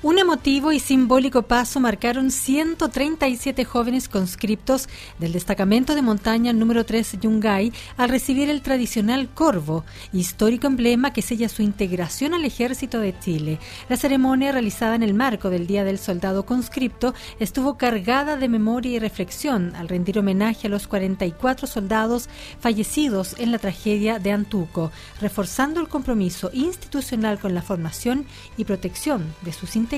Un emotivo y simbólico paso marcaron 137 jóvenes conscriptos del destacamento de montaña número 3 Yungay al recibir el tradicional corvo, histórico emblema que sella su integración al Ejército de Chile. La ceremonia, realizada en el marco del Día del Soldado Conscripto, estuvo cargada de memoria y reflexión al rendir homenaje a los 44 soldados fallecidos en la tragedia de Antuco, reforzando el compromiso institucional con la formación y protección de sus integrantes.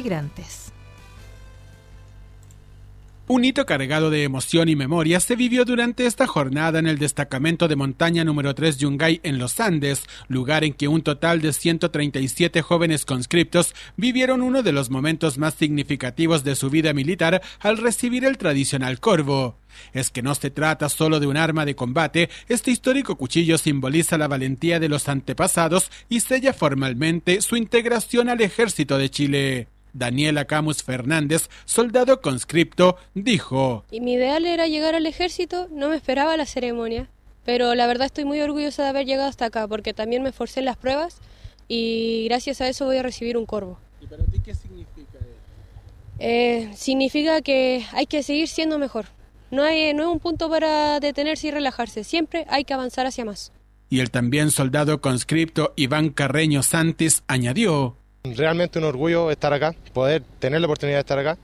Un hito cargado de emoción y memoria se vivió durante esta jornada en el destacamento de montaña número 3 Yungay en los Andes, lugar en que un total de 137 jóvenes conscriptos vivieron uno de los momentos más significativos de su vida militar al recibir el tradicional corvo. Es que no se trata solo de un arma de combate, este histórico cuchillo simboliza la valentía de los antepasados y sella formalmente su integración al Ejército de Chile. Daniela Camus Fernández, soldado conscripto, dijo: Y mi ideal era llegar al ejército, no me esperaba la ceremonia, pero la verdad estoy muy orgullosa de haber llegado hasta acá, porque también me esforcé en las pruebas y gracias a eso voy a recibir un corvo. ¿Y para ti qué significa eso? Significa que hay que seguir siendo mejor. No es un punto para detenerse y relajarse, siempre hay que avanzar hacia más. Y el también soldado conscripto Iván Carreño Santis añadió: Realmente un orgullo estar acá, poder tener la oportunidad de estar acá.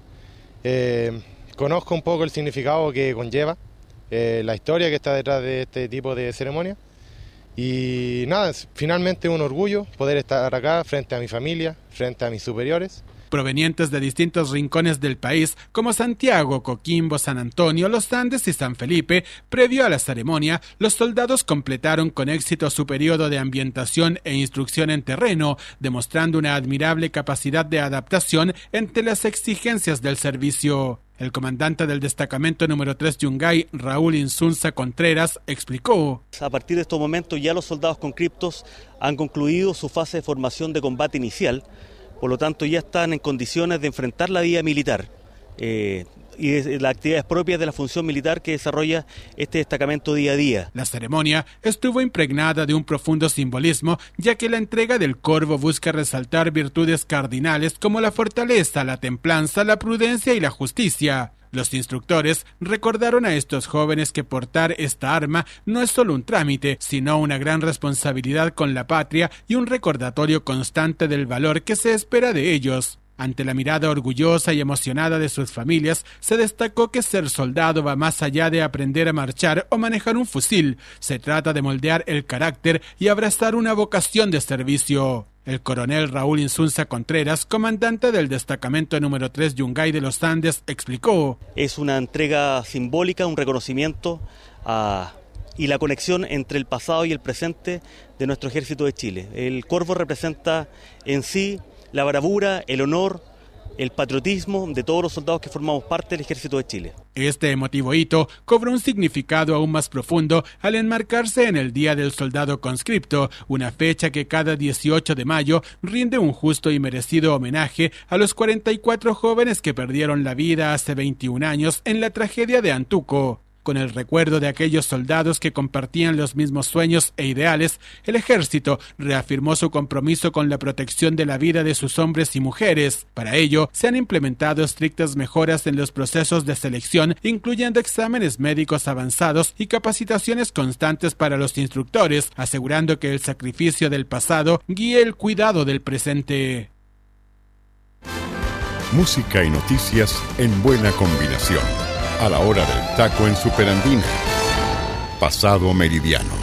Conozco un poco el significado que conlleva, la historia que está detrás de este tipo de ceremonia. Y nada, finalmente un orgullo poder estar acá frente a mi familia, frente a mis superiores. Provenientes de distintos rincones del país, como Santiago, Coquimbo, San Antonio, Los Andes y San Felipe, previo a la ceremonia, los soldados completaron con éxito su periodo de ambientación e instrucción en terreno, demostrando una admirable capacidad de adaptación ante las exigencias del servicio. El comandante del destacamento número 3 Yungay, Raúl Insunza Contreras, explicó: A partir de estos momentos ya los soldados conscriptos han concluido su fase de formación de combate inicial. Por lo tanto, ya están en condiciones de enfrentar la vida militar y las actividades propias de la función militar que desarrolla este destacamento día a día. La ceremonia estuvo impregnada de un profundo simbolismo, ya que la entrega del corvo busca resaltar virtudes cardinales como la fortaleza, la templanza, la prudencia y la justicia. Los instructores recordaron a estos jóvenes que portar esta arma no es solo un trámite, sino una gran responsabilidad con la patria y un recordatorio constante del valor que se espera de ellos. Ante la mirada orgullosa y emocionada de sus familias, se destacó que ser soldado va más allá de aprender a marchar o manejar un fusil. Se trata de moldear el carácter y abrazar una vocación de servicio. El coronel Raúl Insunza Contreras, comandante del destacamento número 3 Yungay de los Andes, explicó: Es una entrega simbólica, un reconocimiento y la conexión entre el pasado y el presente de nuestro Ejército de Chile. El corvo representa en sí la bravura, el honor, el patriotismo de todos los soldados que formamos parte del Ejército de Chile. Este emotivo hito cobró un significado aún más profundo al enmarcarse en el Día del Soldado Conscripto, una fecha que cada 18 de mayo rinde un justo y merecido homenaje a los 44 jóvenes que perdieron la vida hace 21 años en la tragedia de Antuco. Con el recuerdo de aquellos soldados que compartían los mismos sueños e ideales, el ejército reafirmó su compromiso con la protección de la vida de sus hombres y mujeres. Para ello, se han implementado estrictas mejoras en los procesos de selección, incluyendo exámenes médicos avanzados y capacitaciones constantes para los instructores, asegurando que el sacrificio del pasado guíe el cuidado del presente. Música y noticias en buena combinación. A la hora del taco en Superandina. Pasado Meridiano.